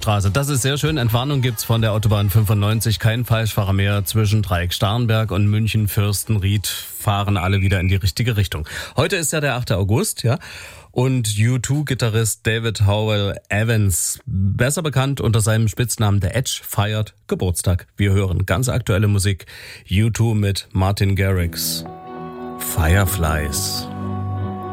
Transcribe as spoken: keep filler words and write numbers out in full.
Straße. Das ist sehr schön. Entwarnung gibt's von der Autobahn fünfundneunzig. Kein Falschfahrer mehr zwischen Dreieck-Starnberg und München-Fürstenried. Fahren alle wieder in die richtige Richtung. Heute ist ja der achte August, ja. Und U zwei Gitarrist David Howell Evans, besser bekannt unter seinem Spitznamen The Edge, feiert Geburtstag. Wir hören ganz aktuelle Musik. U zwei mit Martin Garrix. Fireflies.